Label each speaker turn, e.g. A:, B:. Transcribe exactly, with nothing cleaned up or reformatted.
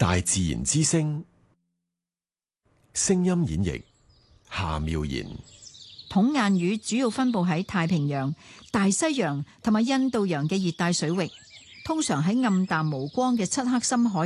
A: 大自然之聲，聲音演繹夏妙然。
B: 筒眼魚主要分布喺太平洋、大西洋同埋印度洋嘅熱帶水域，通常喺暗淡無光嘅漆黑深海